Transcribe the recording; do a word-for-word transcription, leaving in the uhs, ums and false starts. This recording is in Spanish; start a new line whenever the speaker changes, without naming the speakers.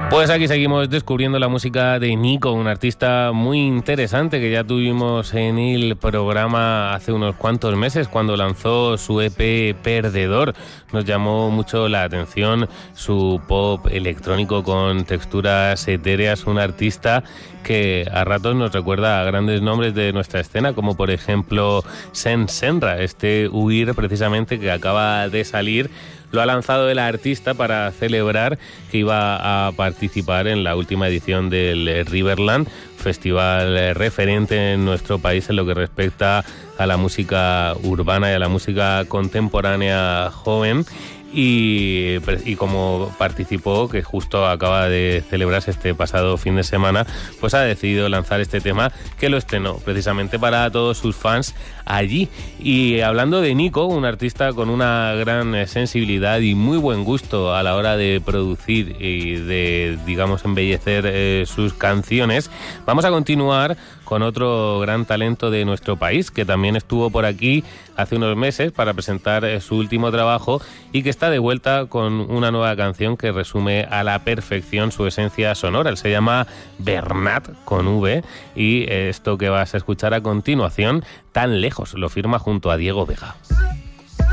Pues aquí seguimos descubriendo la música de Nico, un artista muy interesante que ya tuvimos en el programa hace unos cuantos meses cuando lanzó su E P Perdedor. Nos llamó mucho la atención su pop electrónico con texturas etéreas, un artista que a ratos nos recuerda a grandes nombres de nuestra escena, como por ejemplo Sen Senra, este Huir precisamente que acaba de salir. Lo ha lanzado el artista para celebrar que iba a participar en la última edición del Riverland, festival referente en nuestro país en lo que respecta a la música urbana y a la música contemporánea joven. Y, y como participó, que justo acaba de celebrarse este pasado fin de semana, pues ha decidido lanzar este tema que lo estrenó precisamente para todos sus fans allí. Y hablando de Nico, un artista con una gran sensibilidad y muy buen gusto a la hora de producir y de, digamos, embellecer eh, sus canciones, vamos a continuar con otro gran talento de nuestro país que también estuvo por aquí hace unos meses para presentar eh, su último trabajo y que está de vuelta con una nueva canción que resume a la perfección su esencia sonora. Él se llama Bernat con V y esto que vas a escuchar a continuación, Tan Lejos, lo firma junto a Diego Vega.